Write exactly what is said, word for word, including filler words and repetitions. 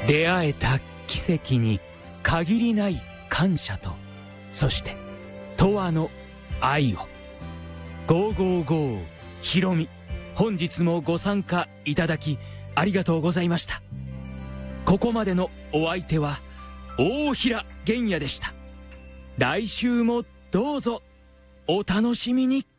出会えた奇跡に限りない感謝と、そして永遠の愛を。ごーごーごーひろみ、本日もご参加いただきありがとうございました。ここまでのお相手は大平玄也でした。来週もどうぞお楽しみに。